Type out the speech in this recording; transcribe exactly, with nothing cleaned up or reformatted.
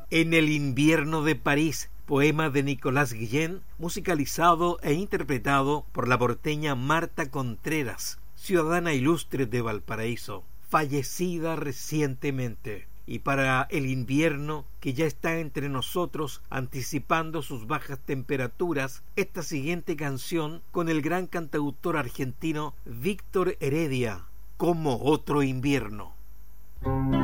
En el invierno de París, poema de Nicolás Guillén, musicalizado e interpretado por la porteña Marta Contreras, ciudadana ilustre de Valparaíso, fallecida recientemente. Y para el invierno que ya está entre nosotros, anticipando sus bajas temperaturas, esta siguiente canción con el gran cantautor argentino Víctor Heredia, Como otro invierno.